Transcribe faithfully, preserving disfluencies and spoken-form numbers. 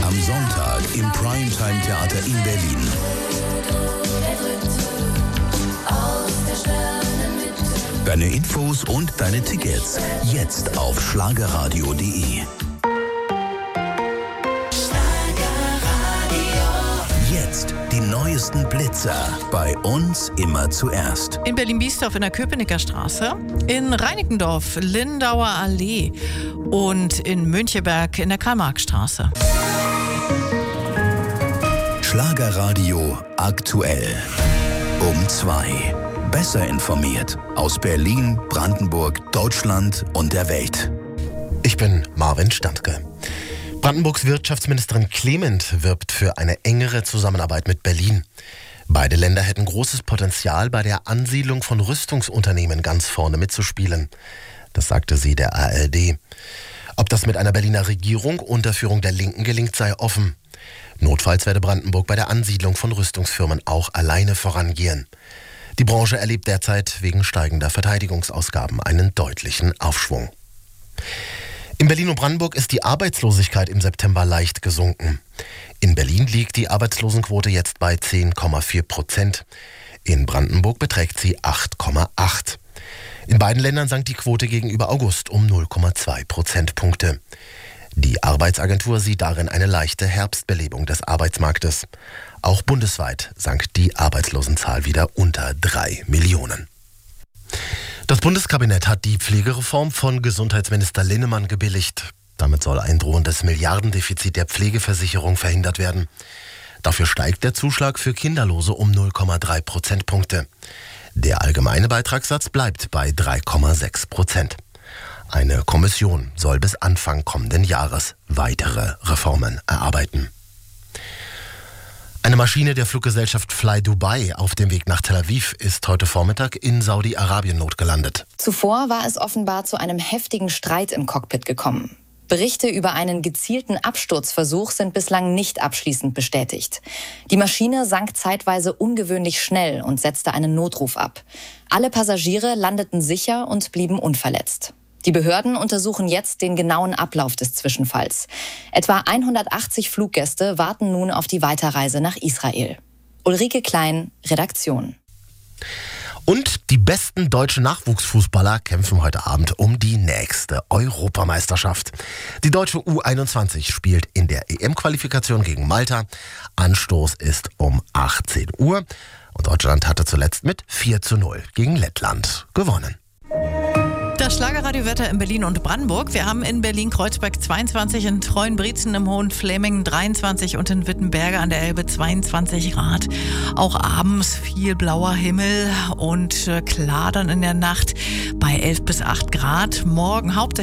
Am Sonntag im Primetime-Theater in Berlin. Deine Infos und deine Tickets jetzt auf schlagerradio punkt de. Jetzt die neuesten Blitzer. Bei uns immer zuerst. In Berlin-Biesdorf in der Köpenicker Straße, in Reinickendorf, Lindauer Allee und in Müncheberg in der Karl-Marx-Straße. Schlagerradio aktuell. Um zwei. Besser informiert aus Berlin, Brandenburg, Deutschland und der Welt. Ich bin Marvin Standke. Brandenburgs Wirtschaftsministerin Clement wirbt für eine engere Zusammenarbeit mit Berlin. Beide Länder hätten großes Potenzial, bei der Ansiedlung von Rüstungsunternehmen ganz vorne mitzuspielen. Das sagte sie der A R D. Ob das mit einer Berliner Regierung unter Führung der Linken gelingt, sei offen. Notfalls werde Brandenburg bei der Ansiedlung von Rüstungsfirmen auch alleine vorangehen. Die Branche erlebt derzeit wegen steigender Verteidigungsausgaben einen deutlichen Aufschwung. In Berlin und Brandenburg ist die Arbeitslosigkeit im September leicht gesunken. In Berlin liegt die Arbeitslosenquote jetzt bei zehn Komma vier Prozent. In Brandenburg beträgt sie acht Komma acht. In beiden Ländern sank die Quote gegenüber August um null Komma zwei Prozentpunkte. Die Arbeitsagentur sieht darin eine leichte Herbstbelebung des Arbeitsmarktes. Auch bundesweit sank die Arbeitslosenzahl wieder unter drei Millionen. Das Bundeskabinett hat die Pflegereform von Gesundheitsminister Linnemann gebilligt. Damit soll ein drohendes Milliardendefizit der Pflegeversicherung verhindert werden. Dafür steigt der Zuschlag für Kinderlose um null Komma drei Prozentpunkte. Der allgemeine Beitragssatz bleibt bei drei Komma sechs Prozent. Eine Kommission soll bis Anfang kommenden Jahres weitere Reformen erarbeiten. Eine Maschine der Fluggesellschaft Fly Dubai auf dem Weg nach Tel Aviv ist heute Vormittag in Saudi-Arabien notgelandet. Zuvor war es offenbar zu einem heftigen Streit im Cockpit gekommen. Berichte über einen gezielten Absturzversuch sind bislang nicht abschließend bestätigt. Die Maschine sank zeitweise ungewöhnlich schnell und setzte einen Notruf ab. Alle Passagiere landeten sicher und blieben unverletzt. Die Behörden untersuchen jetzt den genauen Ablauf des Zwischenfalls. Etwa hundertachtzig Fluggäste warten nun auf die Weiterreise nach Israel. Ulrike Klein, Redaktion. Und die besten deutschen Nachwuchsfußballer kämpfen heute Abend um die nächste Europameisterschaft. Die deutsche U einundzwanzig spielt in der E M-Qualifikation gegen Malta. Anstoß ist um achtzehn Uhr. Und Deutschland hatte zuletzt mit vier zu null gegen Lettland gewonnen. Das Schlagerradiowetter in Berlin und Brandenburg. Wir haben in Berlin-Kreuzberg zweiundzwanzig, in Treuenbrietzen im Hohen-Flämingen dreiundzwanzig und in Wittenberge an der Elbe zweiundzwanzig Grad. Auch abends viel blauer Himmel und klar dann in der Nacht bei elf bis acht Grad. Morgen hauptsächlich